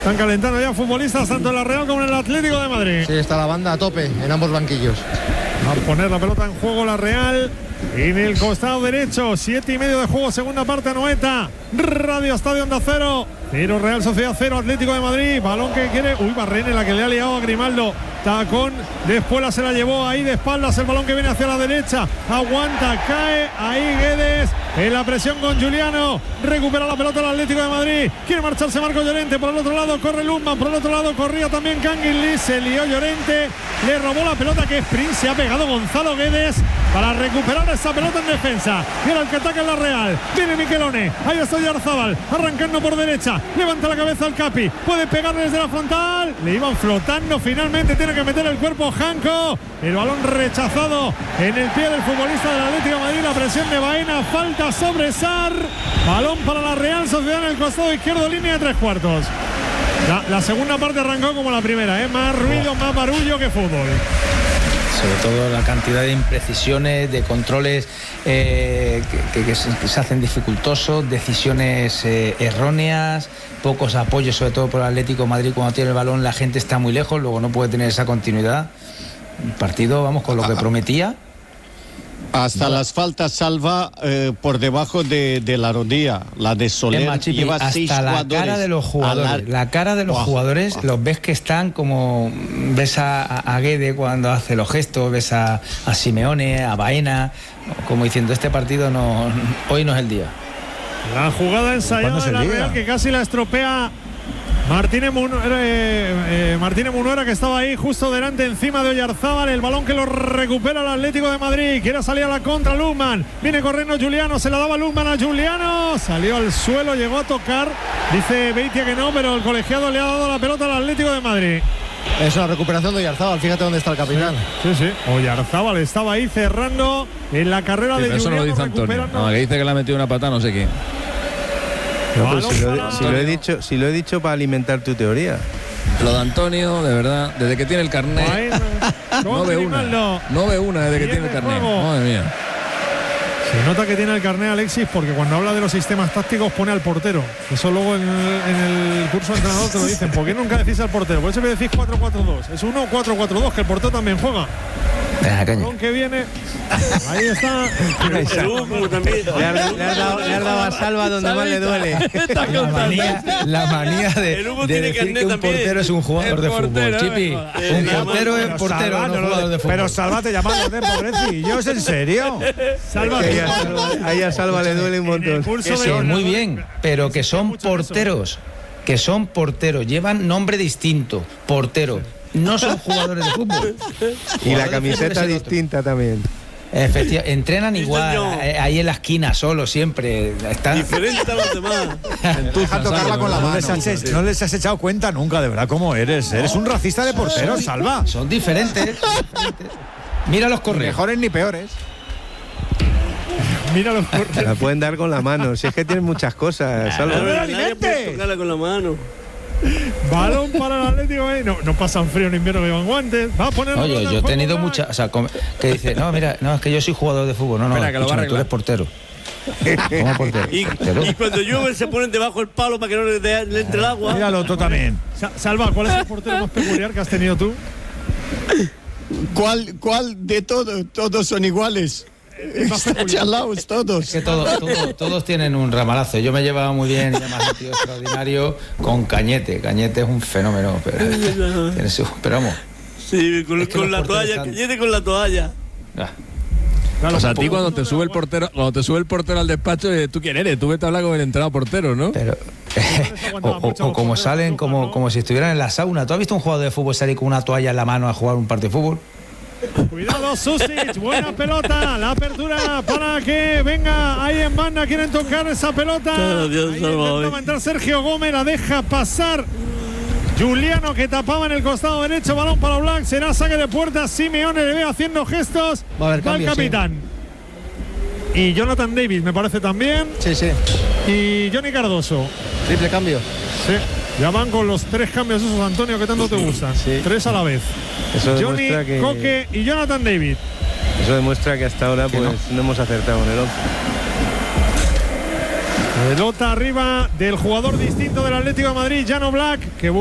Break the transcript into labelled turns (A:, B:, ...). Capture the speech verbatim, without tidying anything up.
A: Están calentando ya futbolistas tanto en la Real como en el Atlético de Madrid.
B: Sí, está la banda a tope en ambos banquillos.
A: Va a poner la pelota en juego la Real. En el costado derecho, siete y medio de juego, segunda parte, Anoeta. Radio Estadio Onda Cero. Cero Real Sociedad, cero Atlético de Madrid. Balón que quiere. Uy, Barrene, la que le ha liado a Grimaldo. Tacón de Espuela se la llevó ahí de espaldas. El balón que viene hacia la derecha. Aguanta, cae. Ahí Guedes. En la presión con Juliano. Recupera la pelota el Atlético de Madrid. Quiere marcharse Marco Llorente. Por el otro lado corre Lundman. Por el otro lado corría también Canguilí. Se lió Llorente. Le robó la pelota que sprint. Se ha pegado Gonzalo Guedes para recuperar esa pelota en defensa. Mira el que ataca en la Real. Viene Miquelone. Ahí está Oyarzábal. Arrancando por derecha. Levanta la cabeza al Capi. Puede pegarle desde la frontal. Le iban flotando. Finalmente tiene que meter el cuerpo Janko. El balón rechazado en el pie del futbolista del Atlético de Madrid. La presión de Baena. Falta sobre Sarr. Balón para la Real Sociedad en el costado izquierdo. Línea de tres cuartos. La, la segunda parte arrancó como la primera, ¿eh? Más ruido, más barullo que fútbol.
C: Sobre todo la cantidad de imprecisiones, de controles eh, que, que, que, se, que se hacen dificultosos, decisiones eh, erróneas, pocos apoyos, sobre todo por el Atlético de Madrid. Cuando tiene el balón la gente está muy lejos, luego no puede tener esa continuidad. El partido, vamos, con lo que prometía.
D: Hasta no. Las faltas salva eh, por debajo de, de la rodilla. La de Soler
C: más, Chipi,
D: lleva
C: hasta
D: seis
C: la
D: jugadores.
C: cara de los jugadores. La, la cara de los wow. jugadores, wow. los ves que están como. Ves a, a Guede cuando hace los gestos, ves a, a Simeone, a Baena, como diciendo: este partido no, hoy no es el día.
A: La jugada ensayada de la Real que casi la estropea Martínez Munuera, eh, eh, Martínez Munuera, que estaba ahí justo delante, encima de Oyarzábal. El balón que lo recupera el Atlético de Madrid. Quiere salir a la contra Lundman. Viene corriendo Juliano. Se la daba Lundman a Juliano. Salió al suelo, llegó a tocar. Dice Beitia que no, pero el colegiado le ha dado la pelota al Atlético de Madrid.
B: Es una recuperación de Oyarzábal. Fíjate dónde está el capitán.
A: Sí, sí. sí. Oyarzábal estaba ahí cerrando en la carrera sí, de
E: Juliano. Eso no lo dice Antonio. No, que dice que le ha metido una patada, no sé quién.
F: No, pues si, lo, si, lo he dicho, si lo he dicho para alimentar tu teoría.
E: Lo de Antonio, de verdad, desde que tiene el carnet, no ve una. No ve una desde que tiene el carnet. Madre mía.
A: Se nota que tiene el carnet Alexis, porque cuando habla de los sistemas tácticos pone al portero. Eso luego en el, en el curso de entrenador te lo dicen. ¿Por qué nunca decís al portero? Por eso me decís cuatro cuatro dos. Es uno cuatro cuatro dos, que el portero también juega. El que viene. Ahí está.
G: El humo también.
F: Le has dado, le has dado a Salva donde más le duele.
C: La manía, la manía de,
G: el humo
C: de
G: tiene
C: decir que un
G: también.
C: portero es un jugador
G: el
C: de
G: portero,
C: fútbol. Chipi,
G: eh,
C: un portero es portero,
H: Salva,
C: no
H: no,
C: jugador de fútbol.
H: Pero Salva te llamamos de pobrecillos, ¿en serio?
A: Salva.
F: Ahí a Salva le duele un montón.
C: Que son muy bien, pero que son porteros. Que son porteros. Llevan nombre distinto. Portero. No son jugadores de fútbol.
F: Y la camiseta distinta también.
C: Efectivamente, entrenan igual, ahí en la esquina solo, siempre. Están...
G: Diferente a los demás.
B: Deja tocarla con la mano.
H: No les, has, no les has echado cuenta nunca, de verdad, cómo eres. Eres un racista de porteros, Salva.
C: Son diferentes. Mira los correos.
B: Mejores ni peores.
A: Mira los correos.
F: La pueden dar con la mano. Si es que tienen muchas cosas, Salva.
G: No, no, nadie puede tocarla con la mano.
A: Balón para el Atlético, ¿eh? no, no pasan frío en invierno que llevan guantes. Va a poner.
C: Oye, yo he tenido muchas. O sea, que dice, no, mira, no, es que yo soy jugador de fútbol. No, no,
E: Espera, que lo va a
C: tú eres portero. ¿Cómo portero?
G: Y, y cuando llueve se ponen debajo del palo para que no le, de, le entre el agua.
H: Míralo tú también.
A: Salva, ¿cuál es el portero más peculiar que has tenido tú?
D: ¿Cuál, cuál de todos? Todos son iguales. Están chalaos todos.
C: Es que todo, todo, todos tienen un ramalazo. Yo me llevaba muy bien, y además un tío extraordinario con Cañete. Cañete es un fenómeno, pero, tiene su, pero vamos.
G: Sí, con, con la toalla, están... Cañete con la toalla.
C: Ah.
E: Claro, o sea, a ti cuando te sube el portero, cuando te sube el portero al despacho, ¿tú quién eres? Tú vete a hablar con el entrenador portero, ¿no?
C: Pero, eh, o, o, o como salen como, como si estuvieran en la sauna. ¿Tú has visto un jugador de fútbol salir con una toalla en la mano a jugar un partido de fútbol?
A: Cuidado, Susic, buena pelota, la apertura para que venga ahí en banda, quieren tocar esa pelota.
G: Oh, Dios,
A: ahí intentaba entrar Sergio Gómez, la deja pasar Juliano, que tapaba en el costado derecho, balón para Black, será saque de puerta. Simeone le ve haciendo gestos,
B: va a haber
A: va el capitán. Sí. Y Jonathan Davis me parece también.
B: Sí, sí.
A: Y Johnny Cardoso.
B: Triple cambio.
A: Sí. Ya van con los tres cambios esos, Antonio, que tanto te gustan. Sí. Tres a la vez.
F: Eso
A: Johnny,
F: que...
A: Coque y Jonathan David.
F: Eso demuestra que hasta ahora pues no. no hemos acertado en el once.
A: Pelota arriba del jugador distinto del Atlético de Madrid, Jan Oblak, que